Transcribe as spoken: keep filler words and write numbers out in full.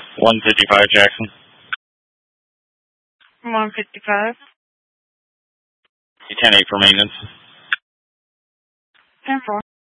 one fifty-five Jackson. one fifty-five. ten eight for maintenance. ten four.